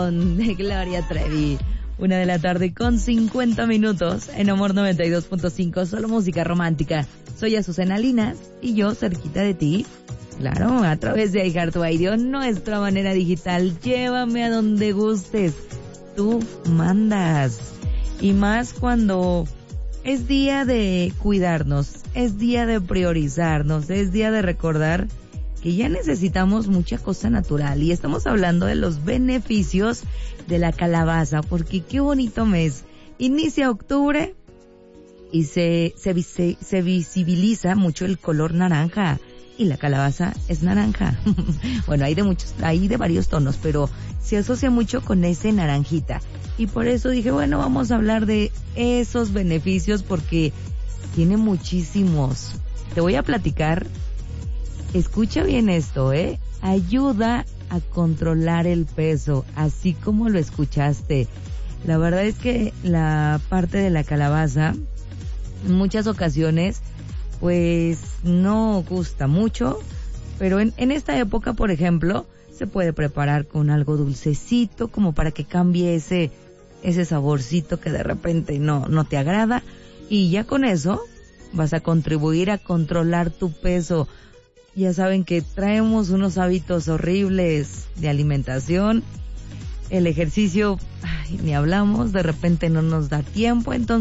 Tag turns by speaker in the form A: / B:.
A: De Gloria Trevi. 1:50 en Amor 92.5, solo música romántica. Soy Azucena Linas y yo cerquita de ti. Claro, a través de iHeartRadio, nuestra manera digital. Llévame a donde gustes. Tú mandas. Y más cuando es día de cuidarnos, es día de priorizarnos, es día de recordar que ya necesitamos mucha cosa natural, y estamos hablando de los beneficios de la calabaza, porque qué bonito mes. Inicia octubre y se visibiliza mucho el color naranja, y la calabaza es naranja. Bueno, hay de varios tonos, pero se asocia mucho con ese naranjita. Y por eso dije, bueno, vamos a hablar de esos beneficios porque tiene muchísimos. Te voy a platicar. Escucha bien esto, ayuda a controlar el peso, así como lo escuchaste. La verdad es que la parte de la calabaza, en muchas ocasiones, pues no gusta mucho, pero en esta época, por ejemplo, se puede preparar con algo dulcecito, como para que cambie ese saborcito que de repente no te agrada, y ya con eso vas a contribuir a controlar tu peso. Ya saben que traemos unos hábitos horribles de alimentación. El ejercicio, ni hablamos, de repente no nos da tiempo, entonces